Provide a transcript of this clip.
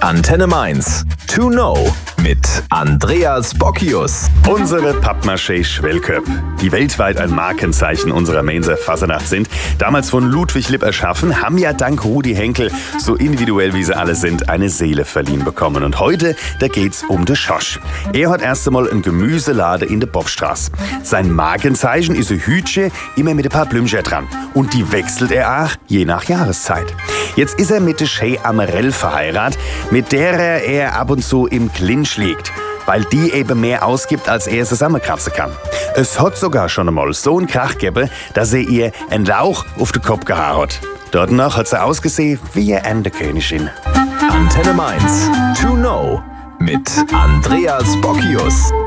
Antenne Mainz. To know mit Andreas Bockius. Unsere Pappmaché-Schwellköpp, die weltweit ein Markenzeichen unserer Mainzer Fassenacht sind, damals von Ludwig Lipp erschaffen, haben ja dank Rudi Henkel, so individuell wie sie alle sind, eine Seele verliehen bekommen. Und heute, da geht's um den Schosch. Er hat erst einmal ein Gemüselade in der Bobstraße. Sein Markenzeichen ist ein Hütchen, immer mit ein paar Blümchen dran. Und die wechselt er auch je nach Jahreszeit. Jetzt ist er mit der Shea Amarell verheiratet, mit der er ab und zu im Clinch liegt, weil die eben mehr ausgibt, als er zusammenkratzen kann. Es hat sogar schon einmal so einen Krach gegeben, dass er ihr einen Lauch auf den Kopf gehauen hat. Danach hat sie ausgesehen wie eine Erntekönigin. Antenne Mainz. To know mit Andreas Bockius.